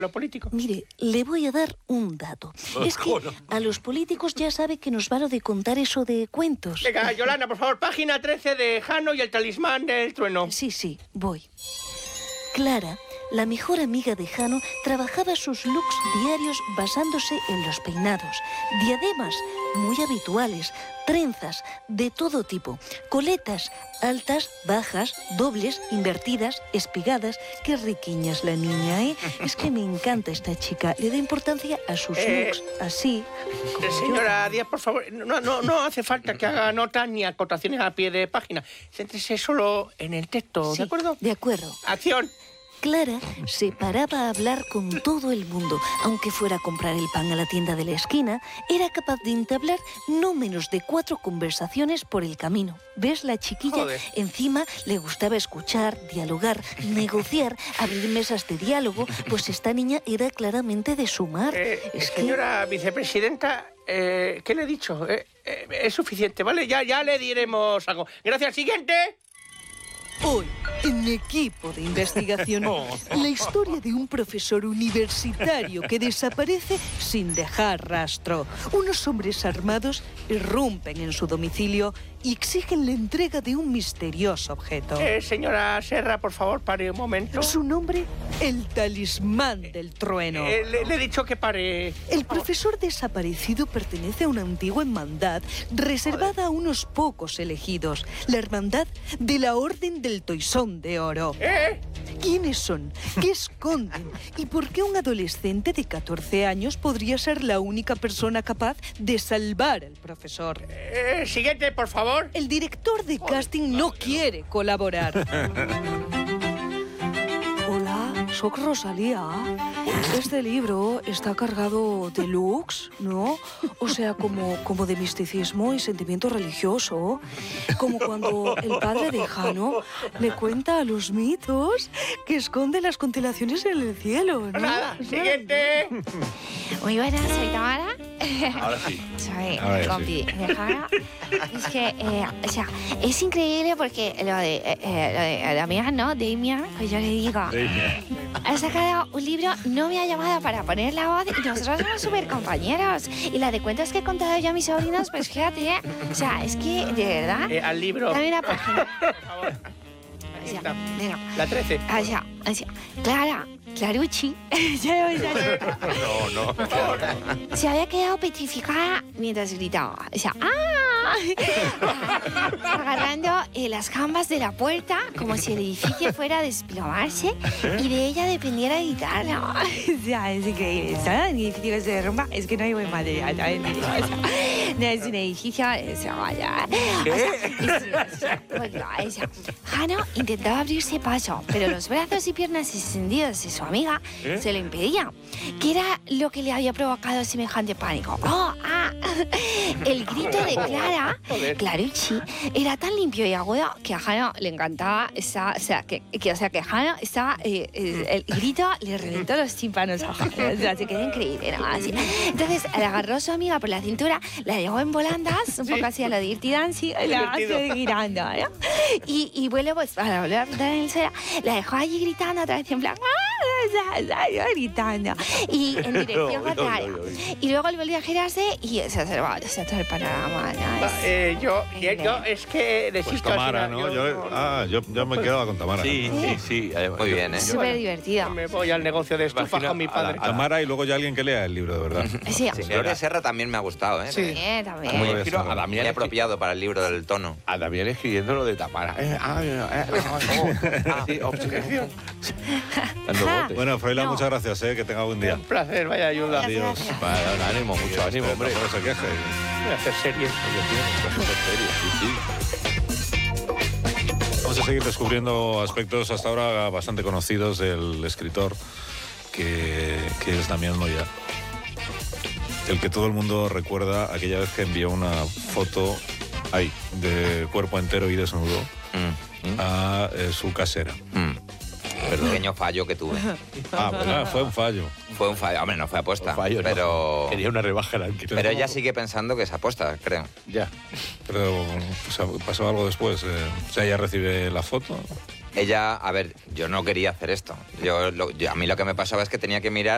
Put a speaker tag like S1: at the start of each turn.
S1: lo político.
S2: Mire, le voy a dar un dato. Es que a los políticos ya sabe que nos va lo de contar eso de cuentos.
S1: Venga, Yolanda, por favor, página 13 de Jano y el talismán del trueno.
S2: Sí, voy. Clara, la mejor amiga de Jano, trabajaba sus looks diarios basándose en los peinados, diademas muy habituales, trenzas de todo tipo, coletas altas, bajas, dobles, invertidas, espigadas. Qué riquiña es la niña, ¿eh? Es que me encanta esta chica. Le da importancia a sus looks, así.
S1: Señora Díaz, por favor, no hace falta que haga notas ni acotaciones a pie de página. Céntrese solo en el texto,
S2: Sí,
S1: ¿de acuerdo?
S2: De acuerdo.
S1: ¡Acción!
S2: Clara se paraba a hablar con todo el mundo. Aunque fuera a comprar el pan a la tienda de la esquina, era capaz de entablar no menos de 4 conversaciones por el camino. ¿Ves? La chiquilla,
S1: Joder.
S2: Encima le gustaba escuchar, dialogar, negociar, abrir mesas de diálogo, pues esta niña era claramente de sumar.
S1: Señora vicepresidenta, ¿qué le he dicho? Es suficiente, ¿vale? Ya le diremos algo. Gracias, siguiente.
S2: Hoy, en Equipo de Investigación, la historia de un profesor universitario que desaparece sin dejar rastro. Unos hombres armados irrumpen en su domicilio y exigen la entrega de un misterioso objeto.
S1: Señora Serra, por favor, pare un momento.
S2: Su nombre, el talismán del trueno.
S1: Le he dicho que pare.
S2: El profesor desaparecido pertenece a una antigua hermandad reservada a unos pocos elegidos, la hermandad de la Orden del Toisón de Oro. ¿Quiénes son? ¿Qué esconden? ¿Y por qué un adolescente de 14 años podría ser la única persona capaz de salvar al profesor?
S1: Siguiente, por favor.
S2: El director de casting no quiere colaborar. Hola, soy Rosalía. Este libro está cargado de looks, ¿no? O sea, como de misticismo y sentimiento religioso. Como cuando el padre de Jano le cuenta a los mitos que esconde las constelaciones en el cielo, ¿no?
S1: Nada, siguiente.
S3: Muy buenas, soy Tamara.
S4: Ahora sí.
S3: Soy
S4: Ahora
S3: compi de Jano. Es que, o sea, es increíble porque lo de Damián, ¿no? Damián, pues yo le digo, ha sacado un libro, no me ha llamado para poner la voz y nosotros somos súper compañeros. Y la de cuentos que he contado yo a mis sobrinos, pues fíjate, o sea, es que, de verdad,
S1: Al libro.
S3: dame una página.
S1: Por favor.
S3: O
S1: Ahí
S3: sea,
S1: está.
S3: venga.
S1: La 13.
S3: O sea, Clara, Clarucci,
S4: No.
S3: se había quedado petrificada mientras gritaba. O sea, agarrando las jambas de la puerta como si el edificio fuera a desplomarse y de ella dependiera gritar. ¿No? O sea, es increíble. ¿Sabes? El edificio que se derrumba, es que no hay buen material. ¿Sabes? O sea, no es un edificio, o sea, vaya. Jano intentaba abrirse paso, pero los brazos y piernas extendidos de su amiga se lo impedían. ¿Qué era lo que le había provocado semejante pánico? El grito de Clara, Clarucci, era tan limpio y agudo que a Jano le encantaba que Jano estaba, el grito le reventó los tímpanos a Jano. O sea, se quedó increíble, ¿no? Así. Entonces, le agarró a su amiga por la cintura, la dejó en volandas, un poco así a lo Dirty Dancing, la hace girando, ¿no? Y vuelve, pues, para volver a montar en el suelo, la dejó allí gritando otra vez en plan, gritando, y en dirección contraria. Y luego él volvió a girarse y se observaba todo el panorama, ¿no?
S1: Yo es que desisto.
S4: Pues Tamara,
S1: al
S4: ¿no?
S1: final,
S4: Yo me quedaba con Tamara.
S5: Sí. Muy bien, ¿eh?
S3: Súper divertido.
S1: Me voy al negocio de estufas con mi padre.
S4: Tamara y luego ya alguien que lea el libro, de verdad.
S3: Sí,
S5: Gloria Serra también me ha gustado, ¿eh?
S1: Sí.
S3: también.
S4: Muy
S5: Muy,
S4: bien.
S5: a Damián apropiado para el libro del tono.
S6: A Damián escribiendo lo de Tamara. Obsesión. Dando botes.
S4: Bueno, Froilán,
S3: No.
S4: muchas gracias, que tenga buen día.
S1: Un placer, vaya ayuda.
S4: Adiós.
S6: Vale, ánimo, mucho ánimo, hombre.
S4: No se queje.
S1: Voy a hacer series.
S4: Vamos a seguir descubriendo aspectos hasta ahora bastante conocidos del escritor, que es Damián Moya. El que todo el mundo recuerda aquella vez que envió una foto de cuerpo entero y desnudo a su casera.
S5: El pequeño fallo que tuve.
S4: Bueno, fue un fallo.
S5: Fue un fallo. Hombre, no fue aposta.
S6: Fallo, no.
S5: pero...
S6: Quería una rebaja en alquiler.
S5: Pero ella sigue pensando que es aposta, creo.
S6: Ya.
S4: Pero pasó algo después. O sea, ella recibe la foto.
S5: Ella, a ver, yo no quería hacer esto. A mí lo que me pasaba es que tenía que mirar